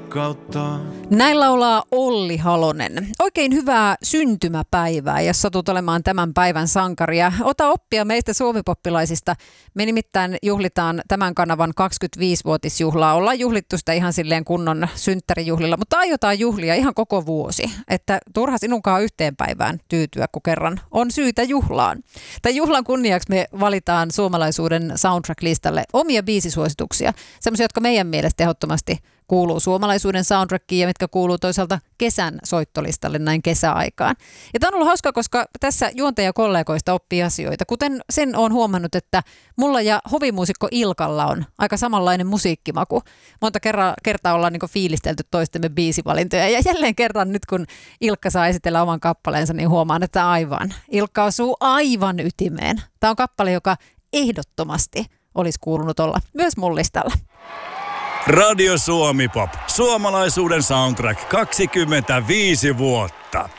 rakkautta. Näin laulaa Olli Halonen. Oikein hyvää syntymäpäivää, jos satut olemaan tämän päivän sankaria. Ota oppia meistä suomipoppilaisista. Me nimittäin juhlitaan tämän kanavan 25-vuotisjuhlaa. Ollaan juhlittu sitä ihan silleen kunnon synttärijuhlilla, mutta aiotaan juhlia ihan koko vuosi. Että turha sinunkaan yhteen päivään tyytyä, kun kerran on syytä juhlaan. Tai juhlan kunniaksi me valitaan suomalaisuuden soundtrack-listalle omia biisisuosituksia. Sellaisia, jotka meidän mielestä ehdottomasti kuuluu suomalaisuuden soundtrackiin ja mitkä kuuluu toisaalta kesän soittolistalle näin kesäaikaan. Ja tämä on ollut hauska, koska tässä juontajakollegoista oppii asioita. Kuten sen olen huomannut, että mulla ja hovimuusikko Ilkalla on aika samanlainen musiikkimaku. Monta kertaa ollaan niin kuin fiilistelty toistemme biisivalintoja. Ja jälleen kerran nyt, kun Ilkka saa esitellä oman kappaleensa, niin huomaan, että aivan. Ilkka osuu aivan ytimeen. Tämä on kappale, joka ehdottomasti olisi kuulunut olla myös mun listalla. Radio Suomi Pop. Suomalaisuuden soundtrack 25 vuotta.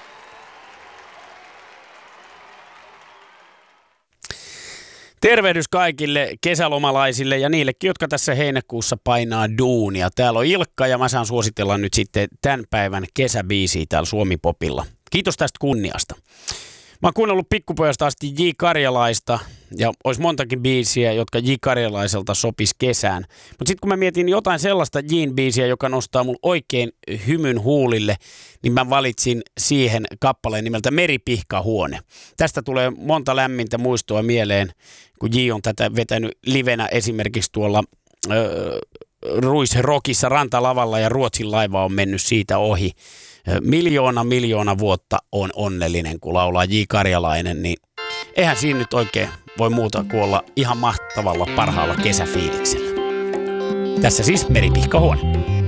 Tervehdys kaikille kesälomalaisille ja niillekin, jotka tässä heinäkuussa painaa duunia. Täällä on Ilkka ja mä saan suositella nyt sitten tämän päivän kesäbiisiä täällä Suomi Popilla. Kiitos tästä kunniasta. Mä oon kuunnellut pikkupojasta asti J. Karjalaista ja olisi montakin biisiä, jotka J. Karjalaiselta sopisi kesään. Mutta sitten kun mä mietin jotain sellaista Jin biisiä, joka nostaa mun oikein hymyn huulille, niin mä valitsin siihen kappaleen nimeltä Meripihkahuone. Tästä tulee monta lämmintä muistoa mieleen, kun J. on tätä vetänyt livenä esimerkiksi tuolla Ruisrockissa rantalavalla ja Ruotsin laiva on mennyt siitä ohi. Miljoona vuotta on onnellinen, kun laulaa J. Karjalainen, niin eihän siinä nyt oikein voi muuta kuin olla ihan mahtavalla parhaalla kesäfiiliksellä. Tässä siis Meripihkahuone.